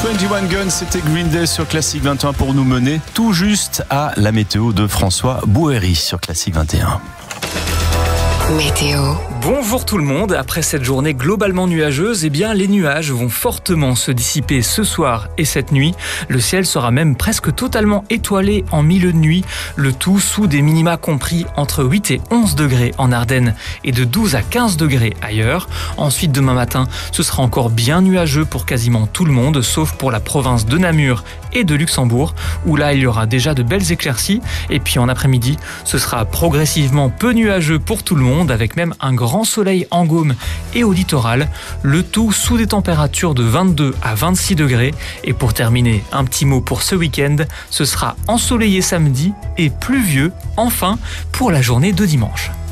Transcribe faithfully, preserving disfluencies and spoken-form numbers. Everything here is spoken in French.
vingt et un Guns, c'était Green Day sur Classic vingt et un pour nous mener tout juste à la météo de François Bouhéry sur Classic vingt et un. Météo. Bonjour tout le monde. Après cette journée globalement nuageuse, eh bien les nuages vont fortement se dissiper ce soir et cette nuit. Le ciel sera même presque totalement étoilé en milieu de nuit, le tout sous des minima compris entre huit et onze degrés en Ardennes et de douze à quinze degrés ailleurs. Ensuite, demain matin, ce sera encore bien nuageux pour quasiment tout le monde, sauf pour la province de Namur et de Luxembourg, où là il y aura déjà de belles éclaircies. Et puis en après-midi, ce sera progressivement peu nuageux pour tout le monde, avec même un grand soleil en Gaume et au littoral, le tout sous des températures de vingt-deux à vingt-six degrés. Et pour terminer, un petit mot pour ce week-end, ce sera ensoleillé samedi et pluvieux, enfin, pour la journée de dimanche.